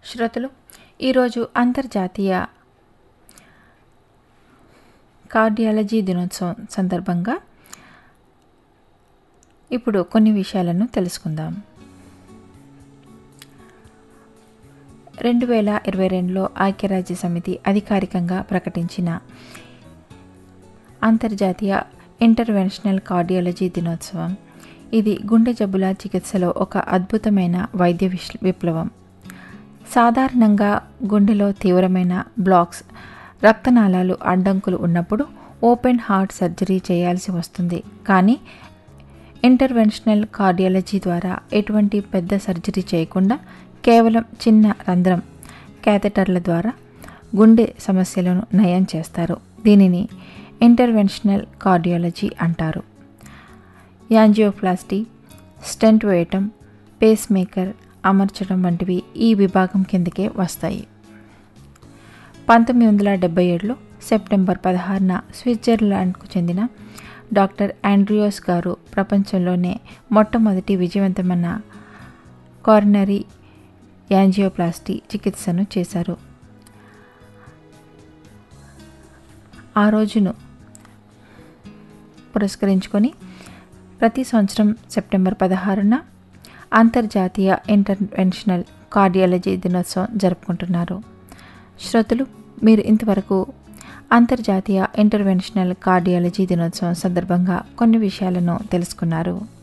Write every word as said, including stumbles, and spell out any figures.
శ్రోతలు, ఈరోజు అంతర్జాతీయ కార్డియాలజీ దినోత్సవం సందర్భంగా ఇప్పుడు కొన్ని విషయాలను తెలుసుకుందాం. రెండు వేల ఇరవై రెండులో ఐక్యరాజ్య సమితి అధికారికంగా ప్రకటించిన అంతర్జాతీయ ఇంటర్వెన్షనల్ కార్డియాలజీ దినోత్సవం. ఇది గుండె జబ్బుల చికిత్సలో ఒక అద్భుతమైన వైద్య విప్లవం. సాధారణంగా గుండెలో తీవ్రమైన బ్లాక్స్, రక్తనాళాలు అడ్డంకులు ఉన్నప్పుడు ఓపెన్ హార్ట్ సర్జరీ చేయాల్సి వస్తుంది. కానీ ఇంటర్వెన్షనల్ కార్డియాలజీ ద్వారా ఎటువంటి పెద్ద సర్జరీ చేయకుండా కేవలం చిన్న రంధ్రం క్యాథెటర్ల ద్వారా గుండె సమస్యలను నయం చేస్తారు. దీనిని ఇంటర్వెన్షనల్ కార్డియాలజీ అంటారు. యాంజియోప్లాస్టీ, స్టెంట్ వేయటం, పేస్ మేకర్ అమర్చడం వంటివి ఈ విభాగం కిందకే వస్తాయి. పంతొమ్మిది వందల డెబ్బై ఏడులో సెప్టెంబర్ పదహారున స్విట్జర్లాండ్కు చెందిన డాక్టర్ ఆండ్రియోస్ గారు ప్రపంచంలోనే మొట్టమొదటి విజయవంతమైన కారినరీ యాంజియోప్లాస్టీ చికిత్సను చేశారు. ఆ రోజును పురస్కరించుకొని ప్రతి సంవత్సరం సెప్టెంబర్ పదహారున అంతర్జాతీయ ఇంటర్వెన్షనల్ కార్డియాలజీ దినోత్సవం జరుపుకుంటున్నారు. శ్రోతలు, మీరు ఇంతవరకు అంతర్జాతీయ ఇంటర్వెన్షనల్ కార్డియాలజీ దినోత్సవం సందర్భంగా కొన్ని విషయాలను తెలుసుకున్నారు.